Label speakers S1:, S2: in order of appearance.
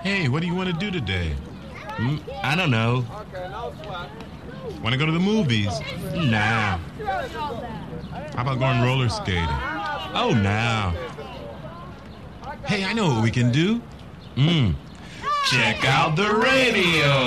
S1: Hey, what do you want to do today?
S2: I don't know.
S1: Want to go to the movies?
S2: Nah.
S1: How about going roller skating?
S2: Oh, nah.
S1: Hey, I know what we can do.
S2: Check out the radio.